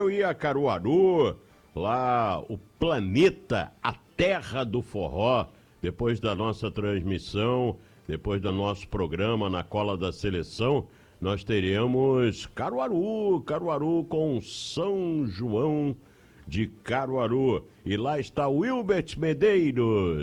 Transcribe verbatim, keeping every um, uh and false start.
Eu ia a Caruaru, lá o planeta, a terra do forró, depois da nossa transmissão, depois do nosso programa na Cola da Seleção, nós teremos Caruaru, Caruaru com São João de Caruaru. E lá está Wilbert Medeiros.